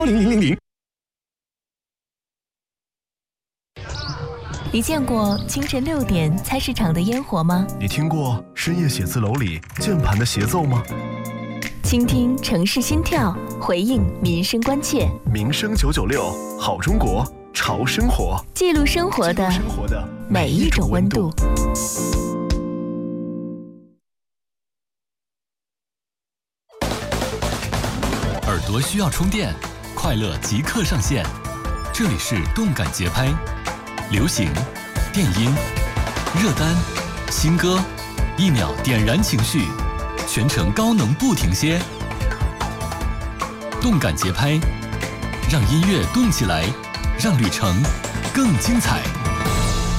0000。 你见过清晨6点菜市场的烟火吗？ 你听过深夜写字楼里键盘的协奏吗？ 倾听城市心跳，回应民生关切。 民生996，好中国，潮生活， 记录生活的每一种温度。 耳朵需要充电，快乐即刻上线。这里是动感节拍，流行、电音、热单、新歌，1秒点燃情绪，全程高能不停歇。动感节拍，让音乐动起来，让旅程更精彩。